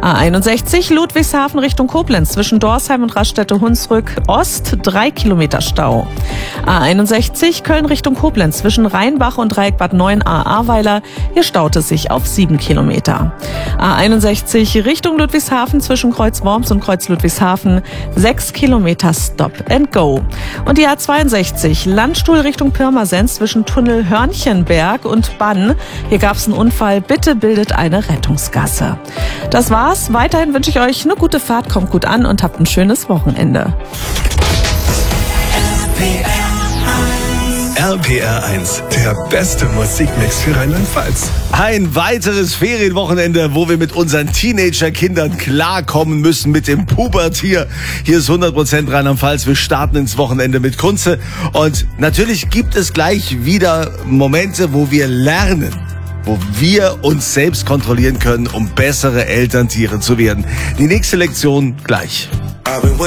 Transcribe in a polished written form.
A61 Ludwigshafen Richtung Koblenz zwischen Dorsheim und Raststätte-Hunsrück Ost 3 Kilometer Stau. A61 Köln Richtung Koblenz zwischen Rheinbach und Dreieck Bad 9a Ahrweiler. Hier staut es sich auf 7 Kilometer. A61 Richtung Ludwigshafen zwischen Kreuz Worms und Kreuz Ludwigshafen 6 Kilometer Stop and Go. Und die A62 Landstuhl Richtung Pirmasens zwischen Tunnel Hörnchenberg und Bann. Hier gab es einen Unfall. Bitte bildet eine Rettungsgasse. Das war's. Weiterhin wünsche ich euch eine gute Fahrt, kommt gut an und habt ein schönes Wochenende. RPR 1, der beste Musikmix für Rheinland-Pfalz. Ein weiteres Ferienwochenende, wo wir mit unseren Teenager-Kindern klarkommen müssen mit dem Pubertier. Hier ist 100% Rheinland-Pfalz. Wir starten ins Wochenende mit Kunze. Und natürlich gibt es gleich wieder Momente, wo wir lernen, wo wir uns selbst kontrollieren können, um bessere Elterntiere zu werden. Die nächste Lektion gleich.